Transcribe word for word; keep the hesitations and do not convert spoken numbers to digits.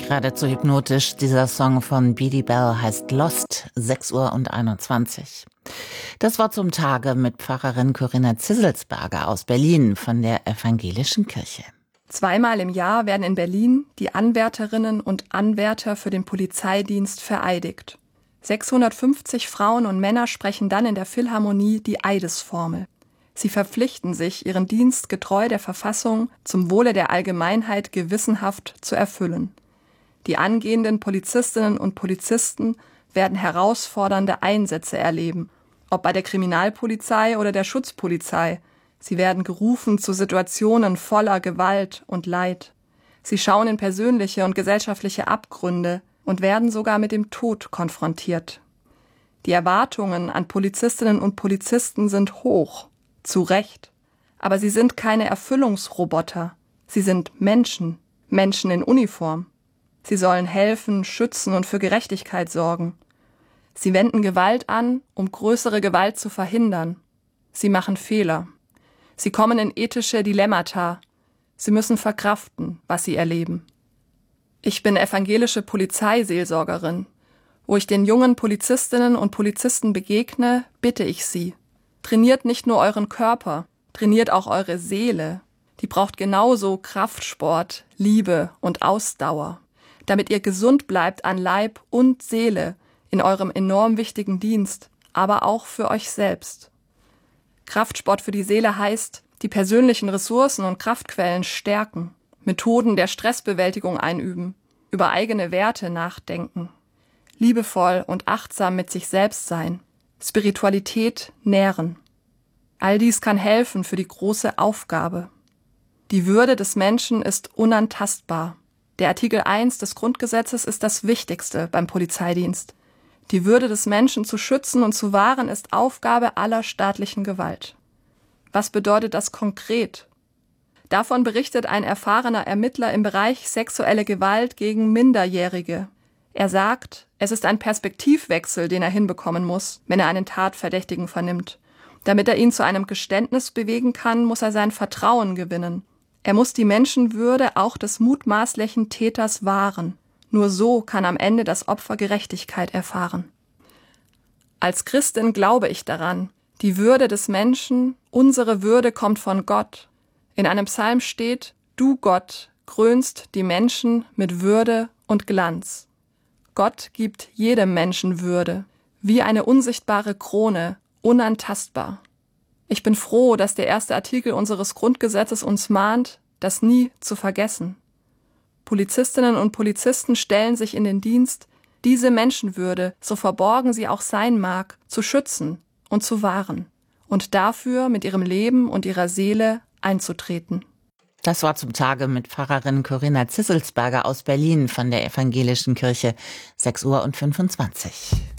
Geradezu hypnotisch. Dieser Song von Beady Bell heißt Lost, sechs Uhr und einundzwanzig. Das war zum Tage mit Pfarrerin Corinna Zisselsberger aus Berlin von der Evangelischen Kirche. Zweimal im Jahr werden in Berlin die Anwärterinnen und Anwärter für den Polizeidienst vereidigt. sechshundertfünfzig Frauen und Männer sprechen dann in der Philharmonie die Eidesformel. Sie verpflichten sich, ihren Dienst getreu der Verfassung zum Wohle der Allgemeinheit gewissenhaft zu erfüllen. Die angehenden Polizistinnen und Polizisten werden herausfordernde Einsätze erleben, ob bei der Kriminalpolizei oder der Schutzpolizei. Sie werden gerufen zu Situationen voller Gewalt und Leid. Sie schauen in persönliche und gesellschaftliche Abgründe und werden sogar mit dem Tod konfrontiert. Die Erwartungen an Polizistinnen und Polizisten sind hoch, zu Recht. Aber sie sind keine Erfüllungsroboter. Sie sind Menschen, Menschen in Uniform. Sie sollen helfen, schützen und für Gerechtigkeit sorgen. Sie wenden Gewalt an, um größere Gewalt zu verhindern. Sie machen Fehler. Sie kommen in ethische Dilemmata. Sie müssen verkraften, was sie erleben. Ich bin evangelische Polizeiseelsorgerin. Wo ich den jungen Polizistinnen und Polizisten begegne, bitte ich sie: Trainiert nicht nur euren Körper, trainiert auch eure Seele. Die braucht genauso Kraftsport, Liebe und Ausdauer, damit ihr gesund bleibt an Leib und Seele in eurem enorm wichtigen Dienst, aber auch für euch selbst. Kraftsport für die Seele heißt, die persönlichen Ressourcen und Kraftquellen stärken, Methoden der Stressbewältigung einüben, über eigene Werte nachdenken, liebevoll und achtsam mit sich selbst sein, Spiritualität nähren. All dies kann helfen für die große Aufgabe. Die Würde des Menschen ist unantastbar. Der Artikel eins des Grundgesetzes ist das Wichtigste beim Polizeidienst. Die Würde des Menschen zu schützen und zu wahren ist Aufgabe aller staatlichen Gewalt. Was bedeutet das konkret? Davon berichtet ein erfahrener Ermittler im Bereich sexuelle Gewalt gegen Minderjährige. Er sagt, es ist ein Perspektivwechsel, den er hinbekommen muss, wenn er einen Tatverdächtigen vernimmt. Damit er ihn zu einem Geständnis bewegen kann, muss er sein Vertrauen gewinnen. Er muss die Menschenwürde auch des mutmaßlichen Täters wahren. Nur so kann am Ende das Opfer Gerechtigkeit erfahren. Als Christin glaube ich daran, die Würde des Menschen, unsere Würde kommt von Gott. In einem Psalm steht: Du, Gott, krönst die Menschen mit Würde und Glanz. Gott gibt jedem Menschen Würde, wie eine unsichtbare Krone, unantastbar. Ich bin froh, dass der erste Artikel unseres Grundgesetzes uns mahnt, das nie zu vergessen. Polizistinnen und Polizisten stellen sich in den Dienst, diese Menschenwürde, so verborgen sie auch sein mag, zu schützen und zu wahren und dafür mit ihrem Leben und ihrer Seele einzutreten. Das war zum Tage mit Pfarrerin Corinna Zisselsberger aus Berlin von der Evangelischen Kirche, sechs Uhr und fünfundzwanzig.